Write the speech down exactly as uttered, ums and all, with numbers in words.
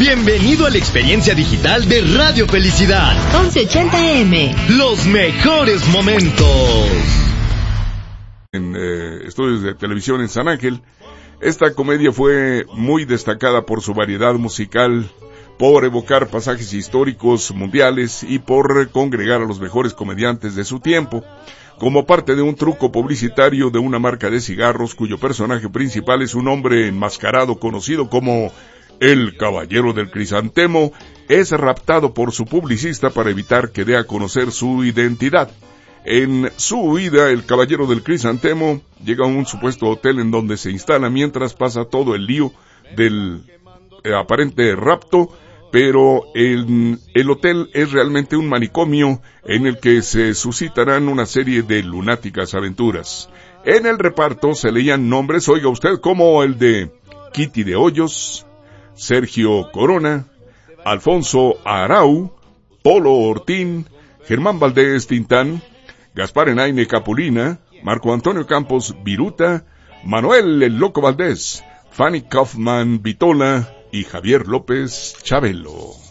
Bienvenido a la experiencia digital de Radio Felicidad. once ochenta A M. Los mejores momentos. En eh, estudios de televisión en San Ángel, esta comedia fue muy destacada por su variedad musical, por evocar pasajes históricos mundiales y por congregar a los mejores comediantes de su tiempo, como parte de un truco publicitario de una marca de cigarros cuyo personaje principal es un hombre enmascarado conocido como el Caballero del Crisantemo. Es raptado por su publicista para evitar que dé a conocer su identidad. En su huida, el Caballero del Crisantemo llega a un supuesto hotel en donde se instala mientras pasa todo el lío del eh, aparente rapto, pero el, el hotel es realmente un manicomio en el que se suscitarán una serie de lunáticas aventuras. En el reparto se leían nombres, oiga usted, como el de Kitty de Hoyos, Sergio Corona, Alfonso Arau, Polo Ortín, Germán Valdés Tintán, Gaspar Enaine Capulina, Marco Antonio Campos Viruta, Manuel el Loco Valdés, Fanny Kaufman Vitola y Javier López Chabelo.